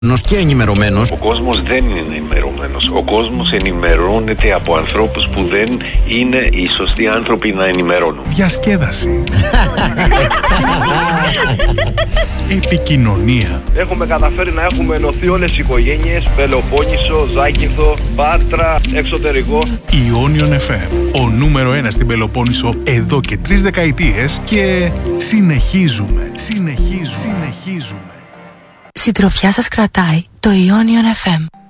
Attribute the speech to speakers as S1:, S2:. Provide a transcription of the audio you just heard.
S1: και ενημερωμένος.
S2: Ο κόσμος δεν είναι ενημερωμένος. Ο κόσμος ενημερώνεται από ανθρώπους που δεν είναι οι σωστοί άνθρωποι να ενημερώνουν.
S3: Διασκέδαση. Επικοινωνία.
S4: Έχουμε καταφέρει να έχουμε ενωθεί όλες οι οικογένειες. Πελοπόννησο, Ζάκυνθο, Πάτρα, εξωτερικό.
S3: Ionion FM. Ο νούμερο 1 στην Πελοπόννησο εδώ και 3 δεκαετίες και συνεχίζουμε. Συνεχίζουμε.
S5: Συντροφιά σας κρατάει το Ionion FM.